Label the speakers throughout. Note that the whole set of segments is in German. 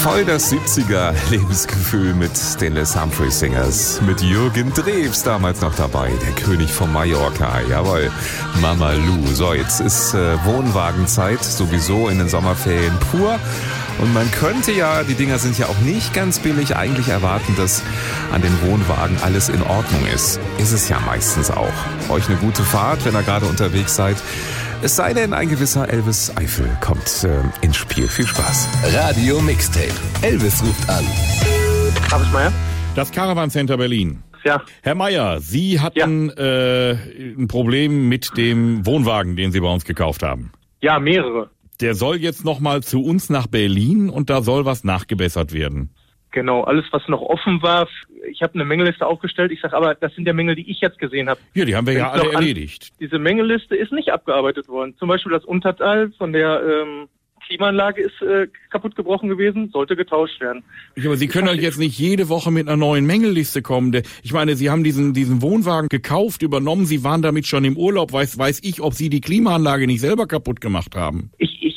Speaker 1: Voll das 70er Lebensgefühl mit den Les Humphrey Singers. Mit Jürgen Drews damals noch dabei, der König von Mallorca. Jawohl, Mama Lou. So, jetzt ist Wohnwagenzeit, sowieso in den Sommerferien pur. Und man könnte ja, die Dinger sind ja auch nicht ganz billig, eigentlich erwarten, dass an den Wohnwagen alles in Ordnung ist. Ist es ja meistens auch. Euch eine gute Fahrt, wenn ihr gerade unterwegs seid. Es sei denn, ein gewisser Elvis Eifel kommt ins Spiel. Viel Spaß.
Speaker 2: Radio Mixtape. Elvis ruft an.
Speaker 3: Markus Meier?
Speaker 4: Das Caravan Center Berlin.
Speaker 3: Ja.
Speaker 4: Herr Meier, Sie hatten ein Problem mit dem Wohnwagen, den Sie bei uns gekauft haben.
Speaker 3: Ja, mehrere.
Speaker 4: Der soll jetzt nochmal zu uns nach Berlin und da soll was nachgebessert werden.
Speaker 3: Genau, alles was noch offen war. Ich habe eine Mängelliste aufgestellt. Ich sage aber, das sind ja Mängel, die ich jetzt gesehen habe.
Speaker 4: Ja, die haben wir ja alle erledigt.
Speaker 3: Diese Mängelliste ist nicht abgearbeitet worden. Zum Beispiel das Unterteil von der Klimaanlage ist kaputt gebrochen gewesen, sollte getauscht werden.
Speaker 4: Ja, aber Sie können doch jetzt nicht jede Woche mit einer neuen Mängelliste kommen. Ich meine, Sie haben diesen Wohnwagen gekauft, übernommen, Sie waren damit schon im Urlaub. Weiß ich, ob Sie die Klimaanlage nicht selber kaputt gemacht haben.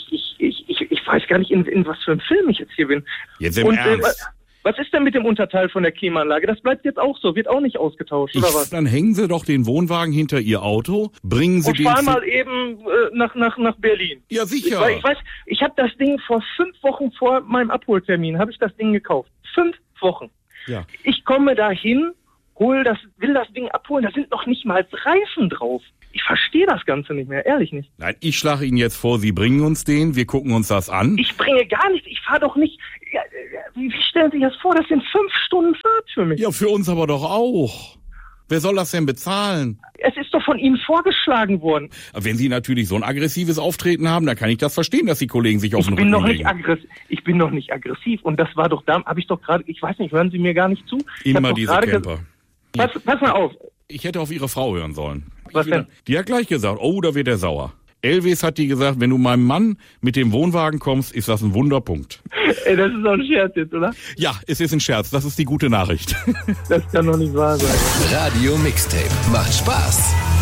Speaker 3: Ich weiß gar nicht, in was für einem Film ich jetzt hier bin.
Speaker 4: Jetzt im Ernst?
Speaker 3: Was ist denn mit dem Unterteil von der Klimaanlage? Das bleibt jetzt auch so, wird auch nicht ausgetauscht, oder was?
Speaker 4: Dann hängen Sie doch den Wohnwagen hinter Ihr Auto, bringen Sie den...
Speaker 3: Und fahren mal eben nach Berlin.
Speaker 4: Ja, sicher.
Speaker 3: Ich habe das Ding vor 5 Wochen vor meinem Abholtermin, habe ich das Ding gekauft. 5 Wochen.
Speaker 4: Ja.
Speaker 3: Ich komme da hin, will das Ding abholen, da sind noch nicht mal Reifen drauf. Ich verstehe das Ganze nicht mehr, ehrlich nicht.
Speaker 4: Nein, ich schlage Ihnen jetzt vor, Sie bringen uns den, wir gucken uns das an.
Speaker 3: Ich bringe gar nichts, ich fahre doch nicht... Ja, wie stellen Sie sich das vor? Das sind 5 Stunden Fahrt für mich.
Speaker 4: Ja, für uns aber doch auch. Wer soll das denn bezahlen?
Speaker 3: Es ist doch von Ihnen vorgeschlagen worden.
Speaker 4: Wenn Sie natürlich so ein aggressives Auftreten haben, dann kann ich das verstehen, dass die Kollegen sich auf den Rücken legen.
Speaker 3: Ich bin noch nicht aggressiv. Und das war doch da, habe ich doch gerade, ich weiß nicht, hören Sie mir gar nicht zu?
Speaker 4: Immer diese Camper.
Speaker 3: Pass mal auf.
Speaker 4: Ich hätte auf Ihre Frau hören sollen.
Speaker 3: Was denn?
Speaker 4: Die hat gleich gesagt, oh, da wird er sauer. Elvis hat die gesagt, wenn du meinem Mann mit dem Wohnwagen kommst, ist das ein Wunderpunkt.
Speaker 3: Ey, das ist doch ein Scherz jetzt, oder?
Speaker 4: Ja, es ist ein Scherz. Das ist die gute Nachricht.
Speaker 3: Das kann doch nicht wahr sein.
Speaker 2: Radio Mixtape. Macht Spaß.